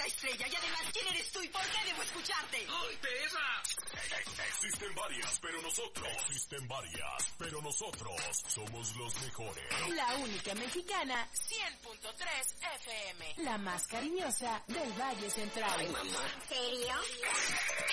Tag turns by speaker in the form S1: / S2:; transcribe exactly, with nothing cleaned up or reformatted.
S1: única estrella. Y además, ¿quién eres tú y por qué debo escucharte?
S2: ¡Ay, perra!
S3: Existen varias, pero nosotros. Existen varias, pero nosotros somos los mejores.
S4: La única mexicana,
S1: cien punto tres F M.
S4: la más cariñosa del Valle Central.
S2: Ay, mamá.
S5: ¿Serio?